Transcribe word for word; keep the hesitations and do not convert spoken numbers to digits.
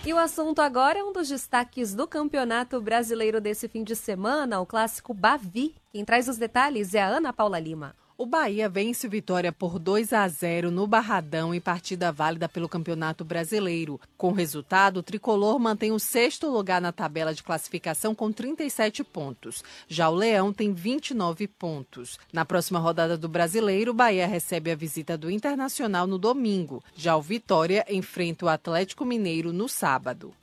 E o assunto agora é um dos destaques do Campeonato Brasileiro desse fim de semana, o clássico Bavi. Quem traz os detalhes é a Ana Paula Lima. O Bahia vence o Vitória por dois a zero no Barradão em partida válida pelo Campeonato Brasileiro. Com o resultado, o tricolor mantém o sexto lugar na tabela de classificação com trinta e sete pontos. Já o Leão tem vinte e nove pontos. Na próxima rodada do Brasileiro, o Bahia recebe a visita do Internacional no domingo. Já o Vitória enfrenta o Atlético Mineiro no sábado.